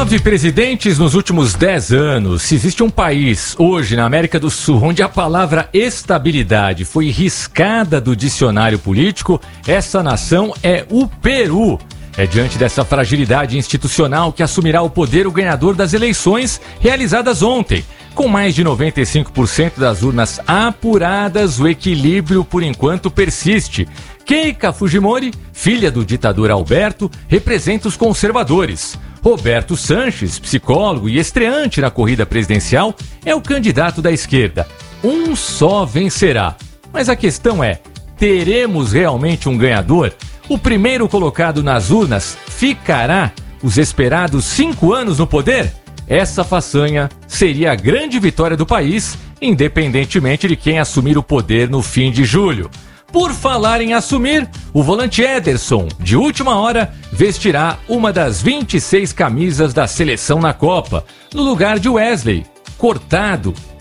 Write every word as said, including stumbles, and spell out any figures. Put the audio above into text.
Nove presidentes nos últimos dez anos. Se existe um país hoje na América do Sul onde a palavra estabilidade foi riscada do dicionário político, essa nação é o Peru. É diante dessa fragilidade institucional que assumirá o poder o ganhador das eleições realizadas ontem. Com mais de noventa e cinco por cento das urnas apuradas, o equilíbrio por enquanto persiste. Keiko Fujimori, filha do ditador Alberto, representa os conservadores. Roberto Sanches, psicólogo e estreante na corrida presidencial, é o candidato da esquerda. Um só vencerá. Mas a questão é, teremos realmente um ganhador? O primeiro colocado nas urnas ficará os esperados cinco anos no poder? Essa façanha seria a grande vitória do país, independentemente de quem assumir o poder no fim de julho. Por falar em assumir, o volante Ederson, de última hora, vestirá uma das vinte e seis camisas da seleção na Copa, no lugar de Wesley, cortado